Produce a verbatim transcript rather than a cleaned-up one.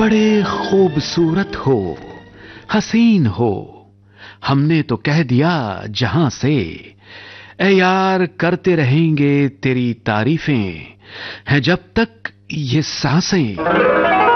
बड़े खूबसूरत हो, हसीन हो, हमने तो कह दिया जहां से, ए यार करते रहेंगे तेरी तारीफें, हैं जब तक ये सांसें।